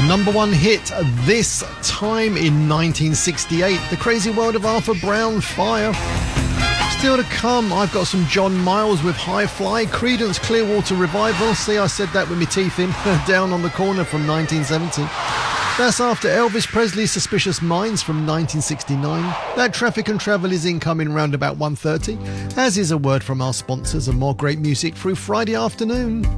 Number one hit this time in 1968, The Crazy World of Arthur Brown, Fire. Still to come, I've got some John Miles with High Fly, Creedence Clearwater Revival, see I said that with my teeth in, Down on the Corner from 1970. That's after Elvis Presley's Suspicious Minds from 1969. That Traffic and Travel is incoming round about 1:30, as is a word from our sponsors and more great music through Friday afternoon.